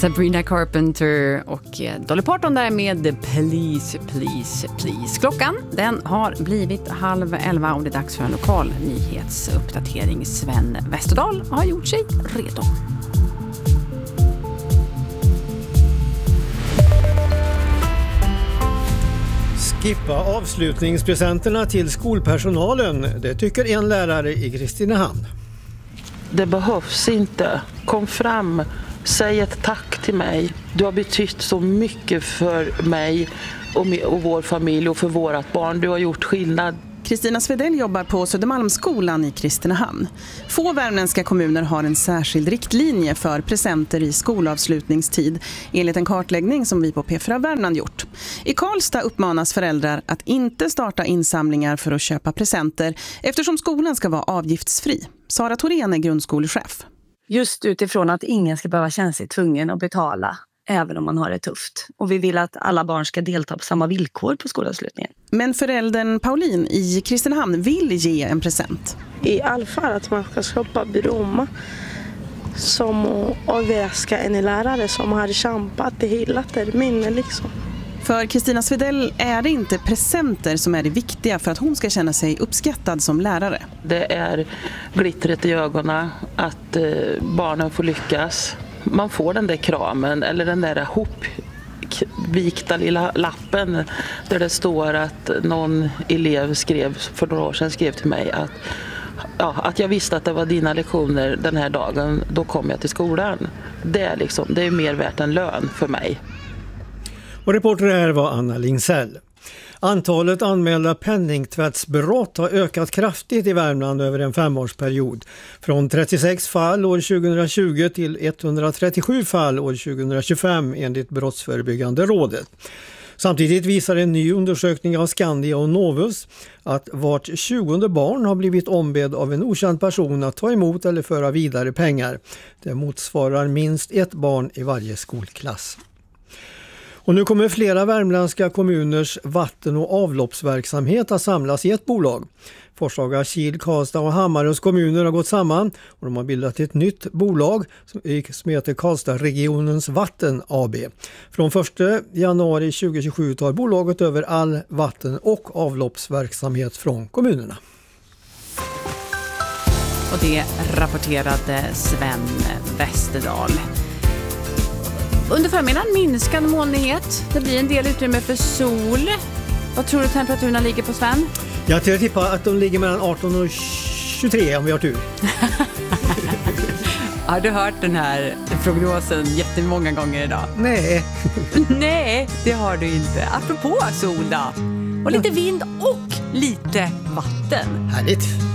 Sabrina Carpenter och Dolly Parton där med Please, Please, Please. Klockan, den har blivit 10:30 och det är dags för en lokal nyhetsuppdatering. Sven Westerdahl har gjort sig redo. Skippa avslutningspresenterna till skolpersonalen, det tycker en lärare i Kristinehamn. Det behövs inte. Kom fram, säg ett tack till mig. Du har betytt så mycket för mig och vår familj och för vårat barn. Du har gjort skillnad. Kristina Svedell jobbar på Södermalmsskolan i Kristinehamn. Få värmländska kommuner har en särskild riktlinje för presenter i skolavslutningstid, enligt en kartläggning som vi på P4 Värmland gjort. I Karlstad uppmanas föräldrar att inte starta insamlingar för att köpa presenter eftersom skolan ska vara avgiftsfri. Sara Thorén är grundskolechef. Just utifrån att ingen ska behöva känna sig tvungen att betala även om man har det tufft. Och vi vill att alla barn ska delta på samma villkor på skolavslutningen. Men föräldern Pauline i Kristinehamn vill ge en present. I alla fall att man ska skapa blomma som överraska en lärare som har kämpat i hela terminen liksom. För Kristina Svedell är det inte presenter som är det viktiga för att hon ska känna sig uppskattad som lärare. Det är glittret i ögonen, att barnen får lyckas. Man får den där kramen eller den där hopvikta lilla lappen där det står att någon elev för några år sedan skrev till mig att jag visste att det var dina lektioner den här dagen, då kom jag till skolan. Det är mer värt än lön för mig. Och reporter här var Anna Lingsell. Antalet anmälda penningtvättsbrott har ökat kraftigt i Värmland över en 5-årsperiod. Från 36 fall år 2020 till 137 fall år 2025 enligt Brottsförebyggande rådet. Samtidigt visar en ny undersökning av Skandia och Novus att vart 20:e barn har blivit ombedd av en okänd person att ta emot eller föra vidare pengar. Det motsvarar minst ett barn i varje skolklass. Och nu kommer flera värmländska kommuners vatten- och avloppsverksamhet att samlas i ett bolag. Forshaga, Kil, Karlstad och Hammaröns kommuner har gått samman och de har bildat ett nytt bolag som heter Karlstad-regionens Vatten AB. Från 1 januari 2027 tar bolaget över all vatten- och avloppsverksamhet från kommunerna. Och det rapporterade Sven Westerdahl. Under förmiddagen minskande molnighet. Det blir en del utrymme för sol. Vad tror du temperaturerna ligger på, Sven? Jag tippar att de ligger mellan 18 och 23 om vi har tur. Har du hört den här prognosen jättemånga gånger idag? Nej. Nej, det har du inte. Apropå sol då. Och lite vind och lite vatten. Härligt.